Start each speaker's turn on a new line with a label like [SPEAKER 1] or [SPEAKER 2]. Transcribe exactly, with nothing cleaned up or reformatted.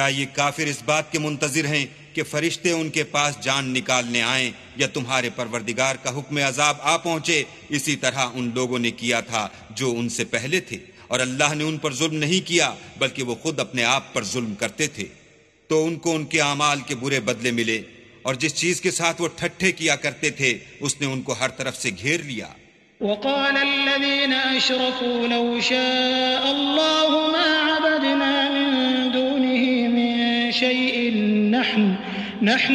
[SPEAKER 1] क्या ये काफिर इस बात के मुंतजिर हैं कि फरिश्ते उनके पास जान निकालने आएं या तुम्हारे परवरदिगार का हुक्म अजाब आ पहुंचे? इसी तरह उन लोगों ने किया था जो उनसे पहले थे, और अल्लाह ने उन पर जुल्म नहीं किया बल्कि वो खुद अपने आप पर जुल्म करते थे। तो उनको उनके आमाल के बुरे बदले मिले, और जिस चीज के साथ वो ठट्ठे किया करते थे उसने उनको हर तरफ से घेर लिया।
[SPEAKER 2] वक़ाल अल्लज़ीना अशरकू लौ शाअ अल्लाहु मा अबदना मिन दूनिही मिन शैइन नहनु